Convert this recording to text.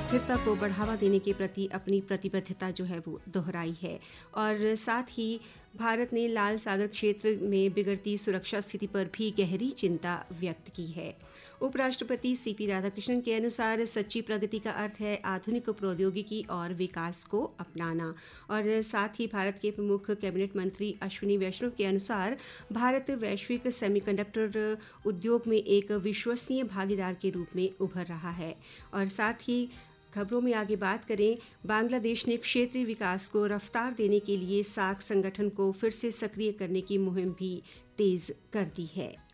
स्थिरता को बढ़ावा देने के प्रति अपनी प्रतिबद्धता जो है वो दोहराई है। और साथ ही भारत ने लाल सागर क्षेत्र में बिगड़ती सुरक्षा स्थिति पर भी गहरी चिंता व्यक्त की है। उपराष्ट्रपति सीपी राधाकृष्णन के अनुसार सच्ची प्रगति का अर्थ है आधुनिक प्रौद्योगिकी और विकास को अपनाना। और साथ ही भारत के प्रमुख कैबिनेट मंत्री अश्विनी वैष्णव के अनुसार भारत वैश्विक सेमीकंडक्टर उद्योग में एक विश्वसनीय भागीदार के रूप में उभर रहा है। और साथ ही खबरों में आगे बात करें, बांग्लादेश ने क्षेत्रीय विकास को रफ्तार देने के लिए सार्क संगठन को फिर से सक्रिय करने की मुहिम भी तेज कर दी है।